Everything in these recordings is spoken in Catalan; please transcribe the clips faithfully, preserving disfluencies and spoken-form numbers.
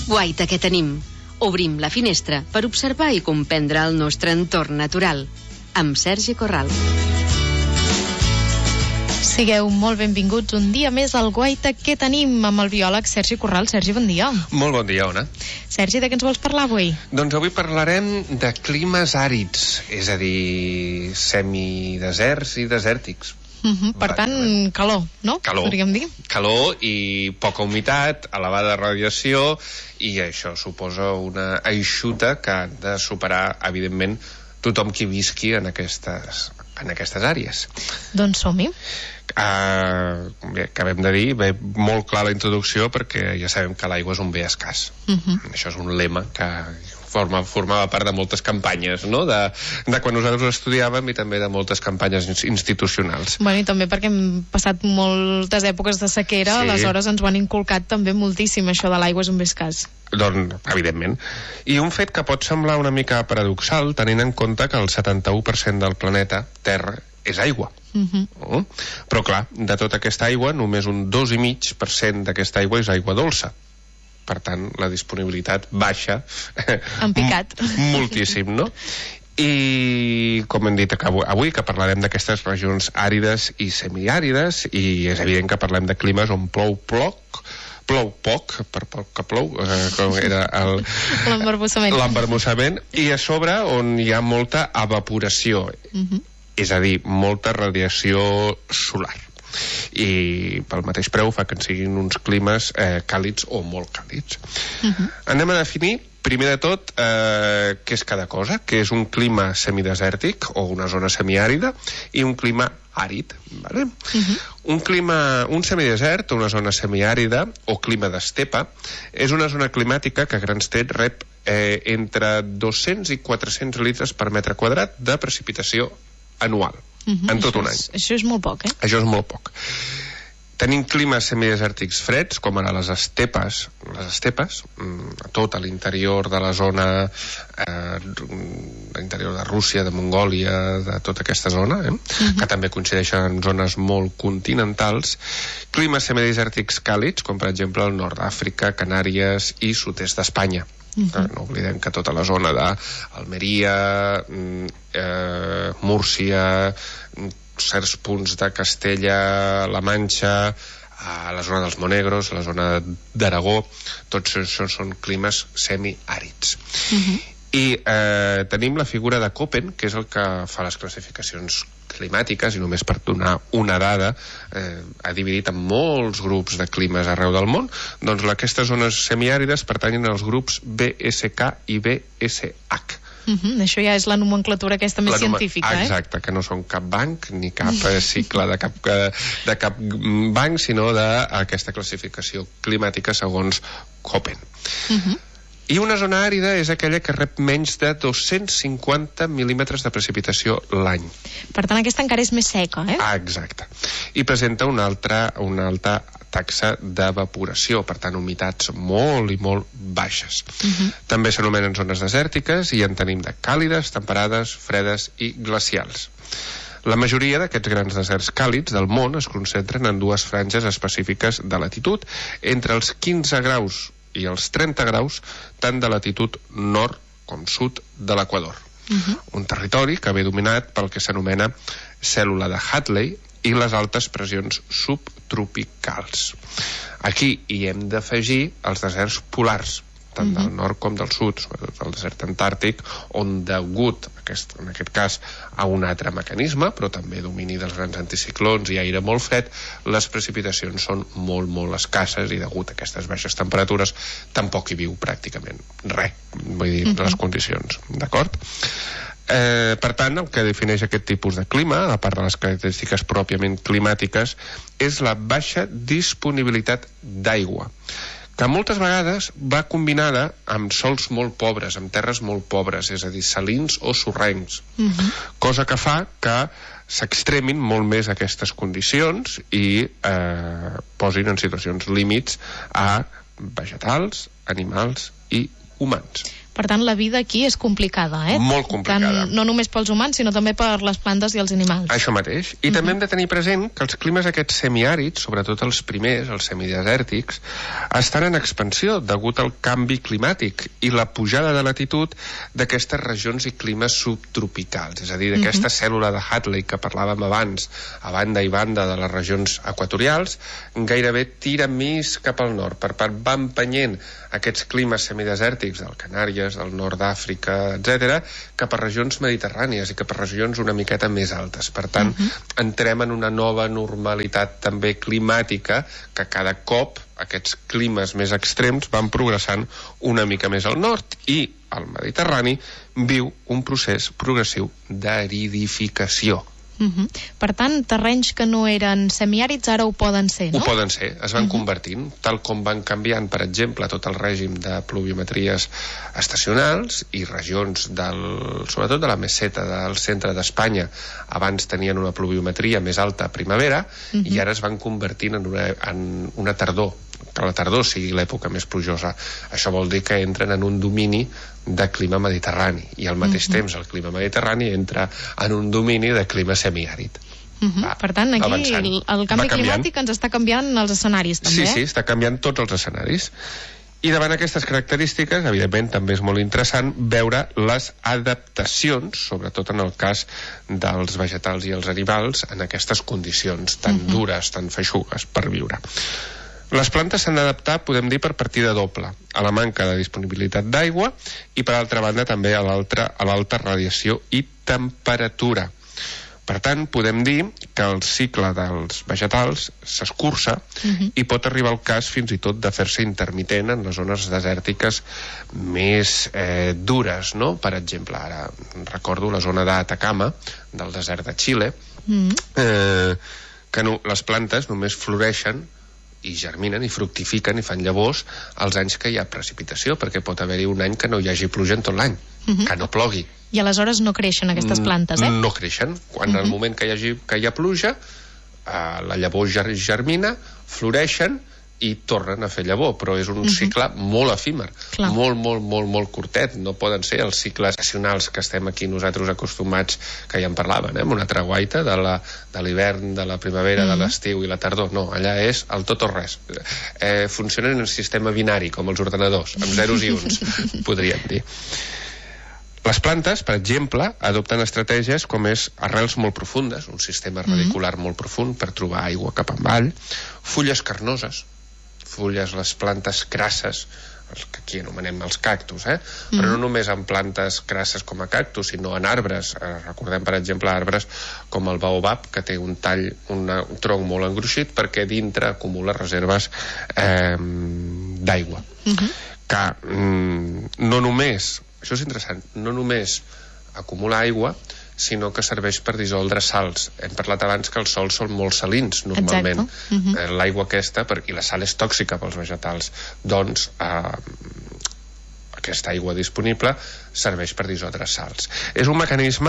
Guaita, què tenim? Obrim la finestra per observar i comprendre el nostre entorn natural. Amb Sergi Corral. Sigueu molt benvinguts un dia més al Guaita, què tenim? Amb el biòleg Sergi Corral. Sergi, bon dia. Molt bon dia, Ona. Sergi, de què ens vols parlar avui? Doncs avui parlarem de climes àrids, és a dir, semideserts i desèrtics. Uh-huh, per tant, calor, no? Calor. Podríem dir. Calor i poca humitat, elevada radiació, i això suposa una eixuta que ha de superar, evidentment, tothom qui visqui en aquestes, en aquestes àrees. Doncs som-hi. Uh, bé, acabem de dir, bé, molt clar la introducció, perquè ja sabem que l'aigua és un bé escàs. Uh-huh. Això és un lema que forma, formava part de moltes campanyes, no? de, de quan nosaltres estudiàvem i també de moltes campanyes institucionals. Bueno, i també perquè hem passat moltes èpoques de sequera, sí. Aleshores ens ho han inculcat també moltíssim, això de l'aigua és un bé escàs. Doncs, evidentment. I un fet que pot semblar una mica paradoxal, tenint en compte que el setanta-u per cent del planeta Terra és aigua. Uh-huh. uh? Però clar, de tota aquesta aigua, només un dos coma cinc per cent d'aquesta aigua és aigua dolça. Per tant, la disponibilitat baixa en picat moltíssim, no? I com hem dit avui, que parlarem d'aquestes regions àrides i semiàrides, i és evident que parlem de climes on plou poc, plou poc, per poc que plou, eh, com era el l'embarbussament. l'embarbussament, i a sobre on hi ha molta evaporació, uh-huh. és a dir, molta radiació solar. I pel mateix preu fa que en siguin uns climes eh, càlids o molt càlids. Uh-huh. Anem a definir, primer de tot, eh, què és cada cosa, què és un clima semidesèrtic o una zona semiàrida i un clima àrid, vale? Uh-huh. Un clima, un semidesert o una zona semiàrida o clima d'estepa és una zona climàtica que a grans trets rep eh, entre dos-cents i quatre-cents litres per metre quadrat de precipitació anual. Uh-huh. En tot això un any. És, això és molt poc, eh? Això és molt poc. Tenim climes semidesèrtics freds, com ara les estepes, les estepes, a tot a l'interior de la zona, eh, l'interior de Rússia, de Mongòlia, de tota aquesta zona, eh? Uh-huh. Que també coincideixen en zones molt continentals. Climes semidesèrtics càlids, com per exemple el nord d'Àfrica, Canàries i sud-est d'Espanya. Uh-huh. No oblidem que tota la zona d'Almeria, eh, Múrcia, certs punts de Castella, La Manxa, a la zona dels Monegros, la zona d'Aragó, tots això són climes semiàrids. Uh-huh. I eh, tenim la figura de Köppen, que és el que fa les classificacions climàtiques, i només per donar una dada, eh, ha dividit en molts grups de climes arreu del món. Doncs aquestes zones semiàrides pertanyen als grups B S K i B S H. Uh-huh. Això ja és la nomenclatura aquesta més numa... científica, eh? Exacte, que no són cap banc ni cap eh, cicle de cap, de cap banc, sinó d'aquesta classificació climàtica segons Köppen. Uh-huh. I una zona àrida és aquella que rep menys de dos-cents cinquanta mil·límetres de precipitació l'any. Per tant, aquesta encara és més seca, eh? Ah, exacte. I presenta una altra, una alta taxa d'evaporació, per tant, humitats molt i molt baixes. Uh-huh. També s'anomenen zones desèrtiques i en tenim de càlides, temperades, fredes i glacials. La majoria d'aquests grans deserts càlids del món es concentren en dues franges específiques de latitud, entre els quinze graus i els trenta graus, tant de latitud nord com sud de l'Equador. Uh-huh. Un territori que ve dominat pel que s'anomena cèl·lula de Hadley i les altes pressions subtropicals. Aquí hi hem d'afegir els deserts polars, tant del nord com del sud, sobretot el desert antàrtic, on degut, aquest, en aquest cas, a un altre mecanisme, però també domini dels grans anticiclons i aire molt fred, les precipitacions són molt, molt escasses i degut a aquestes baixes temperatures tampoc hi viu pràcticament res, vull dir, uh-huh. les condicions, d'acord? Eh, per tant, el que defineix aquest tipus de clima, a part de les característiques pròpiament climàtiques, és la baixa disponibilitat d'aigua, que moltes vegades va combinada amb sòls molt pobres, amb terres molt pobres, és a dir, salins o sorrencs, uh-huh. cosa que fa que s'extremin molt més aquestes condicions i eh, posin en situacions límits a vegetals, animals i humans. Per tant, la vida aquí és complicada, eh? Molt complicada. Tant, no només pels humans, sinó també per les plantes i els animals. Això mateix. I uh-huh. també hem de tenir present que els climes aquests semiàrids, sobretot els primers, els semidesèrtics, estan en expansió degut al canvi climàtic i la pujada de latitud d'aquestes regions i climes subtropicals. És a dir, d'aquesta uh-huh. cèl·lula de Hadley que parlàvem abans, a banda i banda de les regions equatorials, gairebé tira més cap al nord. Per part, va empenyent aquests climes semidesèrtics del Canàries, del nord d'Àfrica, etcètera, cap a regions mediterrànies i cap a regions una miqueta més altes. Per tant, uh-huh. entrem en una nova normalitat també climàtica, que cada cop aquests climes més extrems van progressant una mica més al nord, i el Mediterrani viu un procés progressiu d'aridificació. Uh-huh. Per tant, terrenys que no eren semiàrids ara ho poden ser, no? Ho poden ser, es van uh-huh. convertint, tal com van canviant, per exemple, tot el règim de pluviometries estacionals i regions del, sobretot de la meseta del centre d'Espanya. Abans tenien una pluviometria més alta a primavera uh-huh. i ara es van convertint en una, en una tardor, que la tardor sigui l'època més plujosa. Això vol dir que entren en un domini de clima mediterrani, i al mateix uh-huh. temps el clima mediterrani entra en un domini de clima semiàrid. Uh-huh. Va, per tant, aquí el, el canvi climàtic ens està canviant els escenaris, també. Sí, sí, està canviant tots els escenaris. I davant aquestes característiques, evidentment, també és molt interessant veure les adaptacions, sobretot en el cas dels vegetals i els animals, en aquestes condicions tan uh-huh. dures, tan feixugues per viure. Les plantes s'han d'adaptar, podem dir, per partida doble, a la manca de disponibilitat d'aigua i, per altra banda, també a l'altra a l'alta radiació i temperatura. Per tant, podem dir que el cicle dels vegetals s'escurça uh-huh. i pot arribar al cas fins i tot de fer-se intermitent en les zones desèrtiques més eh, dures, no? Per exemple, ara recordo la zona d'Atacama, del desert de Xile, uh-huh. eh, que no, les plantes només floreixen i germinen i fructifiquen i fan llavors els anys que hi ha precipitació, perquè pot haver-hi un any que no hi hagi pluja en tot l'any, uh-huh. que no plogui. I aleshores no creixen aquestes plantes, eh? No creixen. Quan uh-huh. al moment que hi, hagi, que hi ha pluja, eh, la llavor germina, floreixen i tornen a fer llavor, però és un uh-huh. cicle molt efímer, Clar. molt, molt, molt, molt curtet. No poden ser els cicles estacionals que estem aquí nosaltres acostumats, que ja en parlaven, eh? Amb una treguaita de la, de l'hivern, de la primavera, uh-huh. de l'estiu i la tardor. No, allà és el tot o res. Eh, funcionen en un sistema binari, com els ordenadors, amb zeros i uns, podríem dir. Les plantes, per exemple, adopten estratègies com és arrels molt profundes, un sistema radicular mm-hmm. molt profund per trobar aigua cap avall, fulles carnoses, fulles, les plantes crasses, els que aquí anomenem els cactus, eh? Mm-hmm. Però no només en plantes crasses com a cactus, sinó en arbres. Eh, recordem, per exemple, arbres com el baobab, que té un tall, una, un tronc molt engruixit, perquè dintre acumula reserves eh, d'aigua. Mm-hmm. Que mm, no només... Això és interessant, no només acumula aigua, sinó que serveix per dissoldre sals. Hem parlat abans que els sols són molt salins, normalment. Uh-huh. Eh, l'aigua aquesta, per, i la sal és tòxica pels vegetals, doncs eh, aquesta aigua disponible serveix per dissoldre sals. És un mecanisme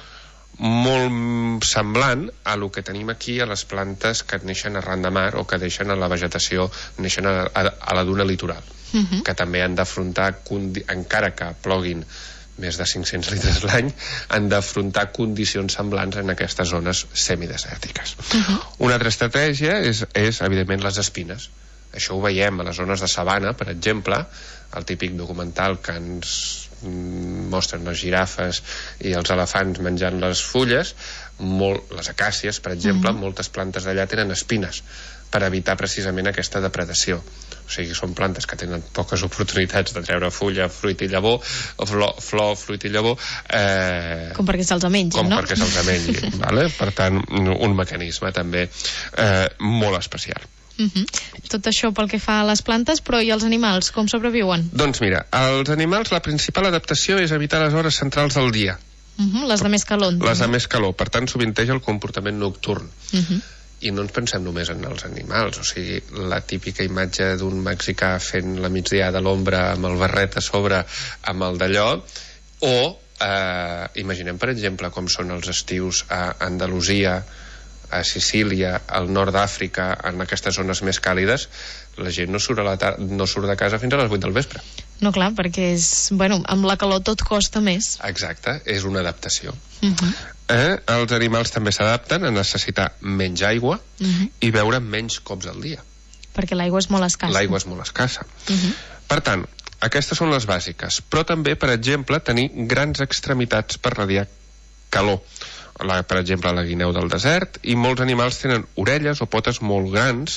molt semblant a lo que tenim aquí a les plantes que neixen arran de mar o que deixen a la vegetació, neixen a, a, a la duna litoral. Uh-huh. Que també han d'afrontar, encara que ploguin més de cinc-cents litres l'any, han d'afrontar condicions semblants en aquestes zones semidesèrtiques. Uh-huh. Una altra estratègia és, és, evidentment, les espines. Això ho veiem a les zones de sabana, per exemple, el típic documental que ens mostren les girafes i els elefants menjant les fulles, molt, les acàcies, per exemple, uh-huh. moltes plantes d'allà tenen espines per evitar precisament aquesta depredació. O sigui, són plantes que tenen poques oportunitats de treure fulla, fruit i llavor, o flor, flor fruit i llavor... Eh, com perquè se'ls mengin, com no? Com perquè se'ls mengin, vale? Per tant, un mecanisme també eh, molt especial. Uh-huh. Tot això pel que fa a les plantes, però i els animals, com sobreviuen? Doncs mira, als animals la principal adaptació és evitar les hores centrals del dia. Uh-huh. Les de més calor. Les de més calor, per tant sovinteja el comportament nocturn. Uh-huh. I no ens pensem només en els animals, o sigui, la típica imatge d'un mexicà fent la migdiada a l'ombra amb el barret a sobre, amb el d'allò, o eh, imaginem, per exemple, com són els estius a Andalusia, a Sicília, al nord d'Àfrica, en aquestes zones més càlides, la gent no surt, a la tar- no surt de casa fins a les vuit del vespre. No, clar, perquè és, bueno, amb la calor tot costa més. Exacte, és una adaptació. Uh-huh. Eh? Els animals també s'adapten a necessitar menys aigua uh-huh. i beure menys cops al dia. Perquè l'aigua és molt escassa. L'aigua és molt escassa. Uh-huh. Per tant, aquestes són les bàsiques, però també, per exemple, tenir grans extremitats per radiar calor. La, per exemple, la guineu del desert, i molts animals tenen orelles o potes molt grans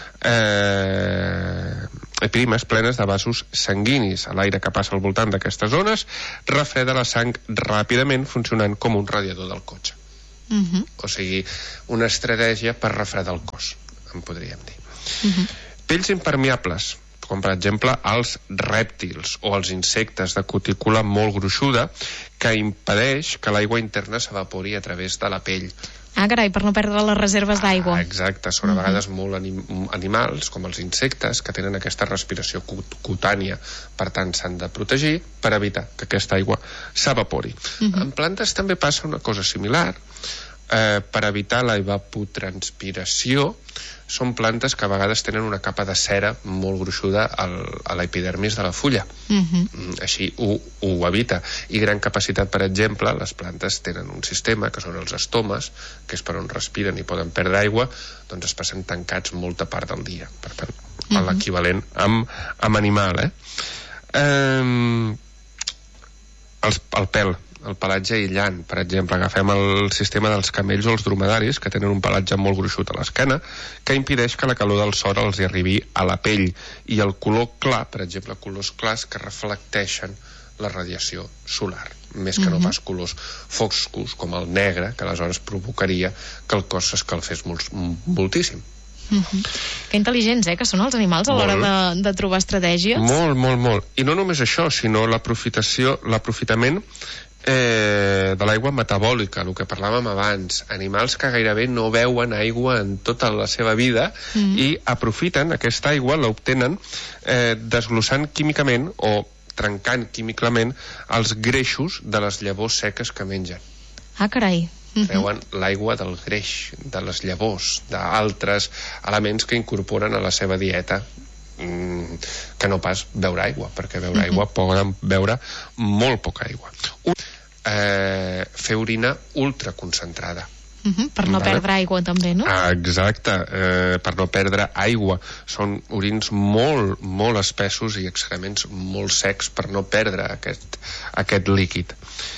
eh, i primes plenes de vasos sanguinis. L'aire que passa al voltant d'aquestes zones refreda la sang ràpidament, funcionant com un radiador del cotxe. Uh-huh. O sigui, una estratègia per refredar el cos, en podríem dir. Uh-huh. Pells impermeables, com per exemple els rèptils o els insectes de cutícula molt gruixuda, que impedeix que l'aigua interna s'evapori a través de la pell. Ah, carai, per no perdre les reserves d'aigua. Ah, exacte, són a uh-huh. vegades molt anim animals, com els insectes, que tenen aquesta respiració cut cutània, per tant s'han de protegir per evitar que aquesta aigua s'evapori. Uh-huh. En plantes també passa una cosa similar. Eh, per evitar la evapotranspiració, són plantes que a vegades tenen una capa de cera molt gruixuda al, a l'epidermis de la fulla. Uh-huh. Així ho, ho evita. I gran capacitat, per exemple, les plantes tenen un sistema, que són els estomes, que és per on respiren i poden perdre aigua, doncs es passen tancats molta part del dia. Per tant, uh-huh. l'equivalent amb, amb animal, eh? eh el, el pèl, el pelatge aïllant, per exemple, agafem el sistema dels camells o els dromedaris, que tenen un pelatge molt gruixut a l'esquena, que impedeix que la calor del sol els hi arribi a la pell, i el color clar, per exemple, colors clars que reflecteixen la radiació solar, més que uh-huh. no pas colors foscos, com el negre, que aleshores provocaria que el cos s'escalfés molt, moltíssim. Uh-huh. Que intel·ligents, eh, que són els animals a l'hora de, de trobar estratègies. Molt, molt, molt. I no només això, sinó l'aprofitació, l'aprofitament eh, de l'aigua metabòlica, el que parlàvem abans. Animals que gairebé no beuen aigua en tota la seva vida mm. i aprofiten aquesta aigua, l'obtenen eh, desglossant químicament o trencant químicament els greixos de les llavors seques que mengen. Ah, carai. Treuen l'aigua del greix, de les llavors, d'altres elements que incorporen a la seva dieta, mm, que no pas beure aigua, perquè beure uh-huh. aigua poden beure molt poca aigua. Un, eh, fer orina ultraconcentrada. Uh-huh, per no vale? perdre aigua també, no? Ah, exacte, eh, per no perdre aigua. Són orins molt, molt espessos i excrements molt secs per no perdre aquest, aquest líquid.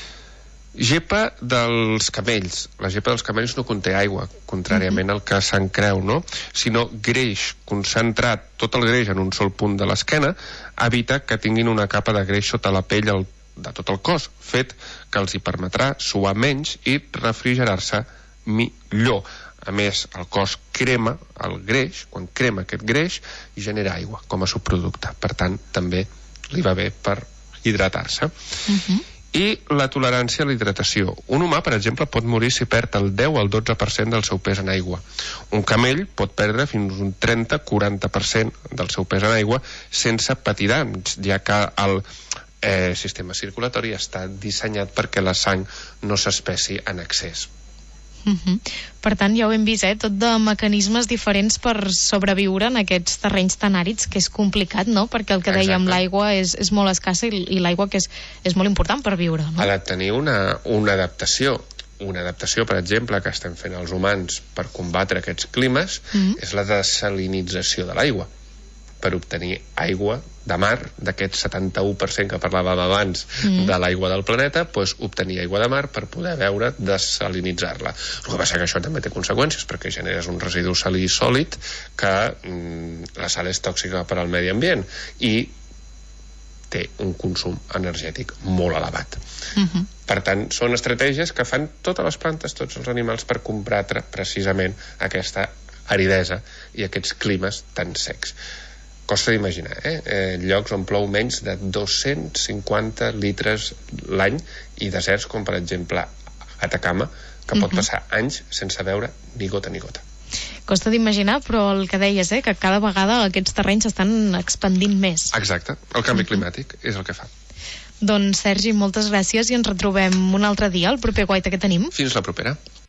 Gepa dels camells. La gepa dels camells no conté aigua, contràriament al que se'n creu, no? Sinó greix concentrat, tot el greix en un sol punt de l'esquena, evita que tinguin una capa de greix sota la pell el, de tot el cos, fet que els hi permetrà suar menys i refrigerar-se millor. A més, el cos crema el greix, quan crema aquest greix, i genera aigua com a subproducte. Per tant, també li va bé per hidratar-se. Uh-huh. I la tolerància a la hidratació. Un humà, per exemple, pot morir si perd el deu al dotze per cent del seu pes en aigua. Un camell pot perdre fins un trenta a quaranta per cent del seu pes en aigua sense patir danys, ja que el eh, sistema circulatori està dissenyat perquè la sang no s'espessi en excés. Uh-huh. Per tant, ja ho hem vist, eh? Tot de mecanismes diferents per sobreviure en aquests terrenys tan àrids, que és complicat, no? Perquè el que Exacte. dèiem, l'aigua és, és molt escassa i, i l'aigua que és, és molt important per viure, no? Ha de tenir una, una adaptació. Una adaptació, per exemple, que estem fent els humans per combatre aquests climes, uh-huh. és la desalinització de l'aigua, per obtenir aigua de mar, d'aquest setanta-u per cent que parlàvem abans mm. de l'aigua del planeta, doncs obtenir aigua de mar per poder beure, desalinitzar-la. El que passa que això també té conseqüències, perquè generes un residu salí sòlid que mm, la sal és tòxica per al medi ambient i té un consum energètic molt elevat. Mm-hmm. Per tant, són estratègies que fan totes les plantes, tots els animals, per combatre precisament aquesta aridesa i aquests climes tan secs. Costa d'imaginar, eh? eh? Llocs on plou menys de dos-cents cinquanta litres l'any i deserts com, per exemple, Atacama, que pot uh-huh. passar anys sense veure ni gota ni gota. Costa d'imaginar, però el que deies, eh? que cada vegada aquests terrenys s'estan expandint més. Exacte, el canvi uh-huh. climàtic és el que fa. Doncs, Sergi, moltes gràcies i ens retrobem un altre dia, el proper Guaita que tenim. Fins la propera.